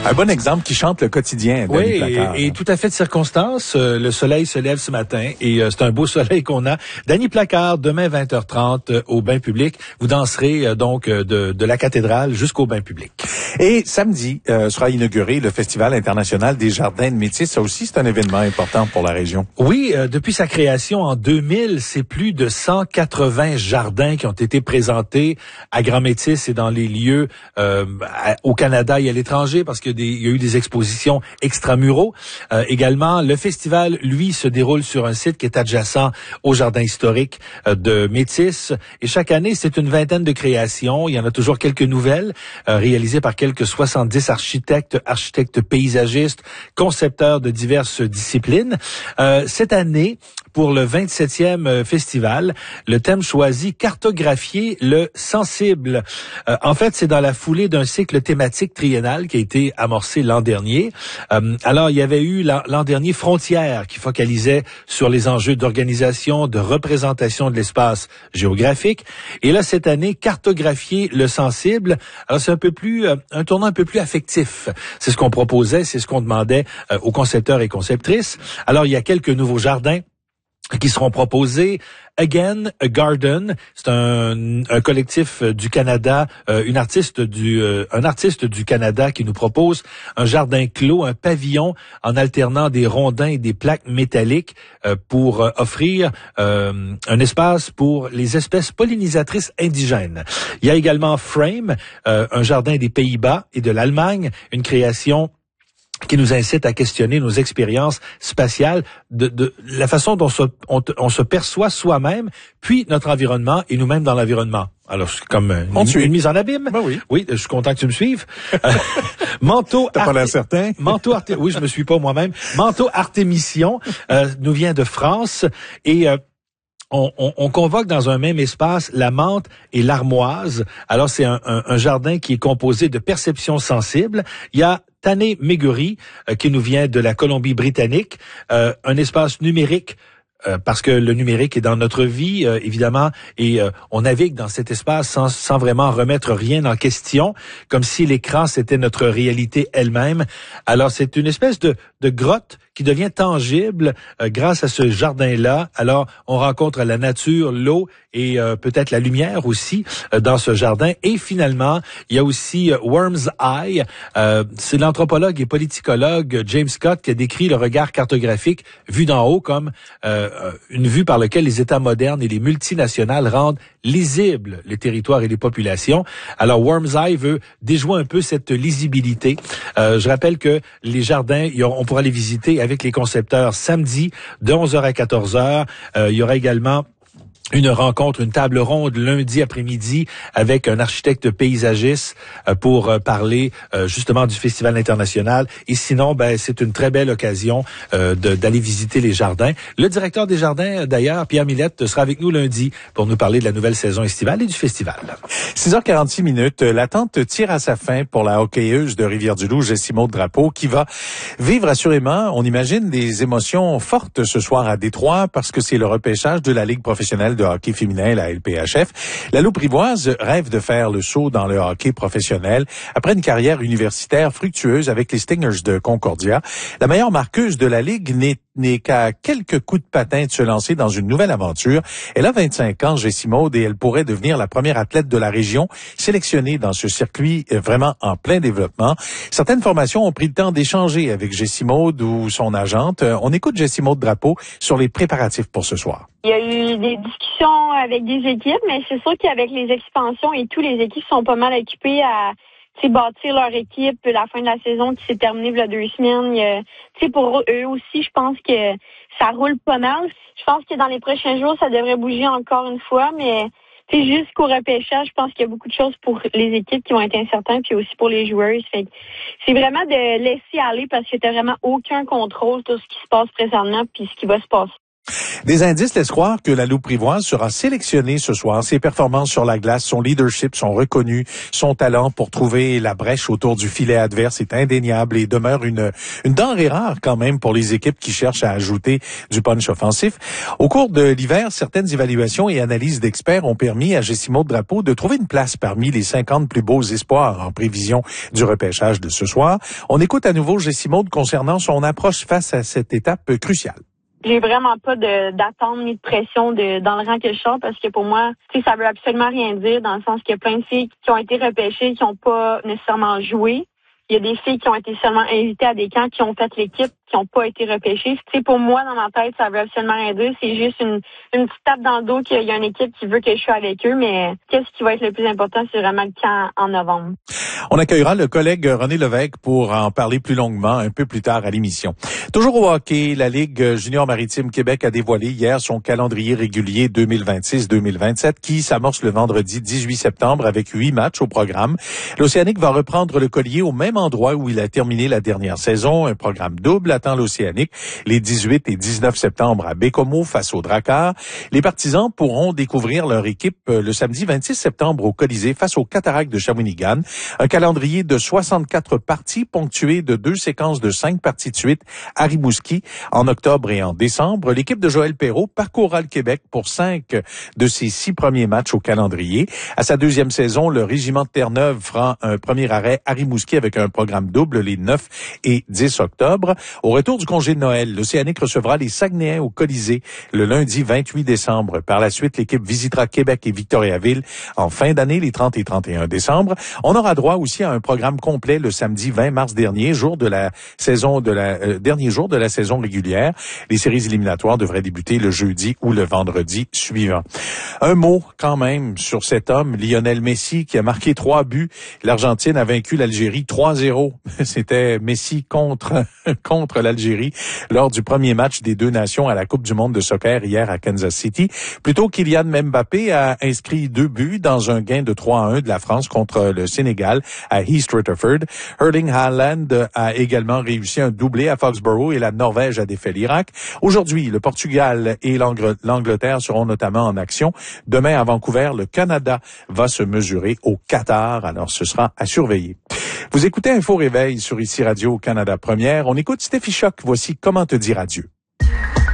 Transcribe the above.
Un bon exemple qui chante le quotidien. Oui, Placard, et tout à fait de circonstance. Le soleil se lève ce matin et c'est un beau soleil qu'on a. Danny Placard, demain 20h30 au bain public. Vous danserez donc de la cathédrale jusqu'au bain public. Et samedi sera inauguré le Festival international des jardins de Métis. Ça aussi, c'est un événement important pour la région. Oui, depuis sa création en 2000, c'est plus de 180 jardins qui ont été présentés à Grand Métis et dans les lieux au Canada et à l'étranger parce qu'il y a eu des expositions extramuraux. Également, le festival, lui, se déroule sur un site qui est adjacent au jardin historique de Métis. Et chaque année, c'est une vingtaine de créations. Il y en a toujours quelques nouvelles réalisées par quelques 70 architectes paysagistes, concepteurs de diverses disciplines. Cette année, pour le 27e festival, le thème choisi, cartographier le sensible. En fait, c'est dans la foulée d'un cycle thématique triennal qui a été amorcé l'an dernier. Alors, il y avait eu l'an dernier Frontières qui focalisait sur les enjeux d'organisation, de représentation de l'espace géographique. Et là, cette année, cartographier le sensible. Alors, c'est un tournant un peu plus affectif. C'est ce qu'on proposait, c'est ce qu'on demandait aux concepteurs et conceptrices. Alors, il y a quelques nouveaux jardins qui seront proposés. Again, a Garden, c'est un collectif du Canada, un artiste du Canada qui nous propose un jardin clos, un pavillon en alternant des rondins et des plaques métalliques pour offrir un espace pour les espèces pollinisatrices indigènes. Il y a également Frame, un jardin des Pays-Bas et de l'Allemagne, une création qui nous incite à questionner nos expériences spatiales, de la façon dont on se perçoit soi-même, puis notre environnement et nous-mêmes dans l'environnement. Alors, c'est comme une mise en abîme. Ben oui. Oui, je suis content que tu me suives. Manteau. T'as pas l'air certain? Oui, je me suis pas moi-même. Manteau Artémission nous vient de France et on convoque dans un même espace la menthe et l'armoise. Alors, c'est un jardin qui est composé de perceptions sensibles. Il y a Tané Meguri, qui nous vient de la Colombie-Britannique, un espace numérique, parce que le numérique est dans notre vie, évidemment, et on navigue dans cet espace sans vraiment remettre rien en question, comme si l'écran, c'était notre réalité elle-même. Alors, c'est une espèce de grotte qui devient tangible grâce à ce jardin-là. Alors, on rencontre la nature, l'eau et peut-être la lumière aussi dans ce jardin. Et finalement, il y a aussi Worm's Eye. C'est l'anthropologue et politicologue James Scott qui a décrit le regard cartographique vu d'en haut comme une vue par laquelle les États modernes et les multinationales rendent lisibles les territoires et les populations. Alors, Worm's Eye veut déjouer un peu cette lisibilité. Je rappelle que les jardins, on pourra les visiter avec les concepteurs samedi de 11h à 14h. Il y aura également une rencontre, une table ronde lundi après-midi avec un architecte paysagiste pour parler justement du Festival international. Et sinon, c'est une très belle occasion d'aller visiter les jardins. Le directeur des jardins, d'ailleurs, Pierre Millette, sera avec nous lundi pour nous parler de la nouvelle saison estivale et du festival. 6h46, l'attente tire à sa fin pour la hockeyeuse de Rivière-du-Loup, Jessie Maud Drapeau, qui va vivre assurément, on imagine, des émotions fortes ce soir à Détroit parce que c'est le repêchage de la Ligue professionnelle de hockey féminin, la LPHF. La Louprivoise rêve de faire le saut dans le hockey professionnel après une carrière universitaire fructueuse avec les Stingers de Concordia. La meilleure marqueuse de la Ligue n'est qu'à quelques coups de patin de se lancer dans une nouvelle aventure. Elle a 25 ans, Jessie Maud, et elle pourrait devenir la première athlète de la région sélectionnée dans ce circuit vraiment en plein développement. Certaines formations ont pris le temps d'échanger avec Jessie Maud ou son agente. On écoute Jessie Maud Drapeau sur les préparatifs pour ce soir. Il y a eu des discussions avec des équipes, mais c'est sûr qu'avec les expansions et tout, les équipes sont pas mal occupées à bâtir leur équipe. La fin de la saison qui s'est terminée il y a 2 semaines. Pour eux aussi, je pense que ça roule pas mal. Je pense que dans les prochains jours, ça devrait bouger encore une fois, mais jusqu'au repêchage, je pense qu'il y a beaucoup de choses pour les équipes qui vont être incertaines, puis aussi pour les joueurs. Fait que c'est vraiment de laisser aller parce que t'as vraiment aucun contrôle sur ce qui se passe présentement puis ce qui va se passer. Des indices laissent croire que la Louprivoise sera sélectionnée ce soir. Ses performances sur la glace, son leadership sont reconnus. Son talent pour trouver la brèche autour du filet adverse est indéniable et demeure une denrée rare quand même pour les équipes qui cherchent à ajouter du punch offensif. Au cours de l'hiver, certaines évaluations et analyses d'experts ont permis à Jessie-Maude Drapeau de trouver une place parmi les 50 plus beaux espoirs en prévision du repêchage de ce soir. On écoute à nouveau Jessie-Maude concernant son approche face à cette étape cruciale. J'ai vraiment pas d'attente ni de pression dans le rang que je sors parce que pour moi, ça veut absolument rien dire dans le sens qu'il y a plein de filles qui ont été repêchées, qui n'ont pas nécessairement joué. Il y a des filles qui ont été seulement invitées à des camps, qui ont fait l'équipe, qui n'ont pas été repêchées. Pour moi, dans ma tête, ça veut absolument rien dire. C'est juste une petite tape dans le dos qu'il y a une équipe qui veut que je sois avec eux. Mais qu'est-ce qui va être le plus important, c'est vraiment le camp en novembre. On accueillera le collègue René Lévesque pour en parler plus longuement un peu plus tard à l'émission. Toujours au hockey, la Ligue junior maritime Québec a dévoilé hier son calendrier régulier 2026-2027 qui s'amorce le vendredi 18 septembre avec 8 matchs au programme. L'Océanique va reprendre le collier au même endroit où il a terminé la dernière saison. Un programme double attend l'Océanique les 18 et 19 septembre à Bécomo face au Drakkar. Les partisans pourront découvrir leur équipe le samedi 26 septembre au Colisée face au Cataractes de Shawinigan. Un calendrier de 64 parties ponctué de 2 séquences de 5 parties de suite à Rimouski en octobre et en décembre. L'équipe de Joël Perreault parcourra le Québec pour 5 de ses 6 premiers matchs au calendrier. À sa deuxième saison, le régiment de Terre-Neuve fera un premier arrêt à Rimouski avec un programme double les 9 et 10 octobre. Au retour du congé de Noël, l'Océanique recevra les Saguenayens au Colisée le lundi 28 décembre. Par la suite, l'équipe visitera Québec et Victoriaville en fin d'année, les 30 et 31 décembre. On aura droit aussi à un programme complet le samedi 20 mars dernier, jour de la saison dernier jour de la saison régulière. Les séries éliminatoires devraient débuter le jeudi ou le vendredi suivant. Un mot quand même sur cet homme, Lionel Messi, qui a marqué 3 buts. L'Argentine a vaincu l'Algérie 3-0. C'était Messi contre l'Algérie lors du premier match des deux nations à la Coupe du monde de soccer hier à Kansas City. Plutôt Kylian Mbappé a inscrit 2 buts dans un gain de 3-1 de la France contre le Sénégal à East Rutherford. Erling Haaland a également réussi un doublé à Foxborough et la Norvège a défait l'Irak. Aujourd'hui, le Portugal et l'Angleterre seront notamment en action. Demain, à Vancouver, le Canada va se mesurer au Qatar. Alors, ce sera à surveiller. Vous écoutez Info Réveil sur ICI Radio Canada Première. On écoute Steffi Choc. Voici Comment te dire adieu.